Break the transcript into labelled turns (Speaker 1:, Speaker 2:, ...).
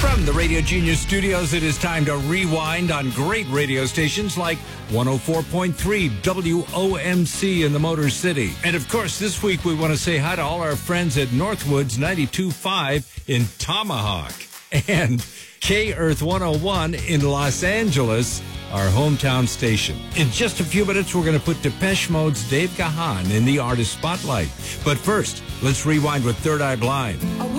Speaker 1: From the Radio Genius studios, it is time to rewind on great radio stations like 104.3 WOMC in the Motor City. And of course, this week we want to say hi to all our friends at Northwoods 92.5 in Tomahawk and K-Earth 101 in Los Angeles, our hometown station. In just a few minutes, we're going to put Depeche Mode's Dave Gahan in the artist spotlight. But first, let's rewind with Third Eye Blind.